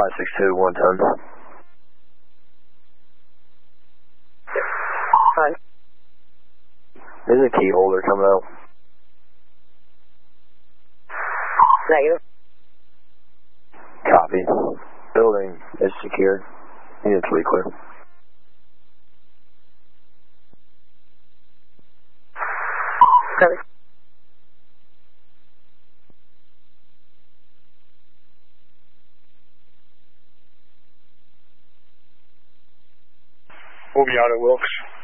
562, 110. Hi. There's a key holder coming out. Negative. Copy. Building is secured. Unit 3 clear. Copy. We'll be out at Wilkes.